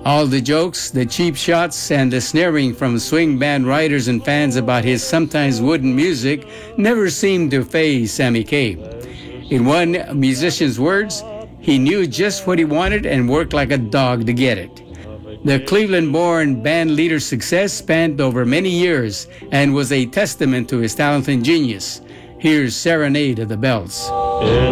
All the jokes, the cheap shots, and the sneering from swing band writers and fans about his sometimes wooden music never seemed to faze Sammy Kaye. In one musician's words, he knew just what he wanted and worked like a dog to get it. The Cleveland-born band leader's success spanned over many years and was a testament to his talent and genius. Here's Serenade of the Bells.